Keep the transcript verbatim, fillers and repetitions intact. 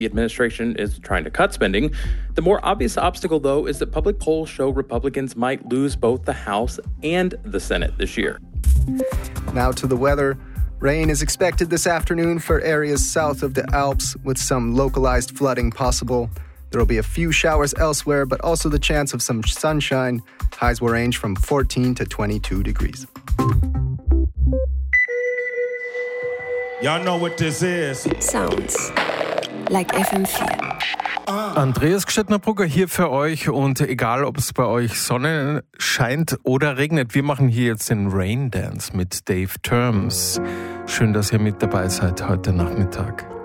The administration is trying to cut spending. The more obvious obstacle, though, is that public polls show Republicans might lose both the House and the Senate this year. Now to the weather. Rain is expected this afternoon for areas south of the Alps, with some localized flooding possible. There will be a few showers elsewhere, but also the chance of some sunshine. Highs will range from fourteen to twenty-two degrees. Y'all know what this is. Sounds like F M vier. Andreas Gstettner-Brugger hier für euch und egal, ob es bei euch Sonne scheint oder regnet, wir machen hier jetzt den Rain Dance mit Dave Terms. Schön, dass ihr mit dabei seid heute Nachmittag.